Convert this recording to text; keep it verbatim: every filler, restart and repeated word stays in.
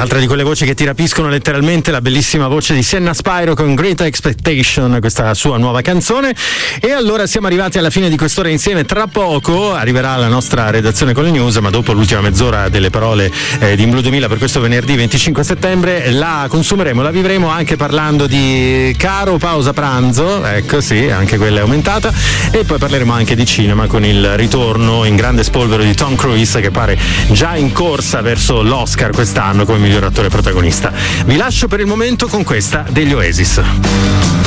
Un'altra di quelle voci che ti rapiscono letteralmente, la bellissima voce di Sienna Spyro con Great Expectation, questa sua nuova canzone. E allora siamo arrivati alla fine di quest'ora insieme. Tra poco arriverà la nostra redazione con le news, ma dopo l'ultima mezz'ora delle parole eh, di In Blu duemila per questo venerdì venticinque settembre la consumeremo, la vivremo anche parlando di caro pausa pranzo, ecco sì, anche quella è aumentata, e poi parleremo anche di cinema con il ritorno in grande spolvero di Tom Cruise, che pare già in corsa verso l'Oscar quest'anno come miglior attore protagonista. Vi lascio per il momento con questa degli Oasis.